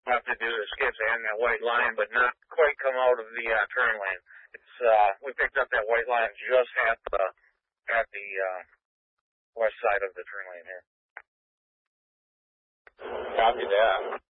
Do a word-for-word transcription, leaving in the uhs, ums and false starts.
have to do is get in that white line, but not quite come out of the uh, turn lane. It's uh, we picked up that white line just at the at the uh, west side of the turn lane here. Copy that.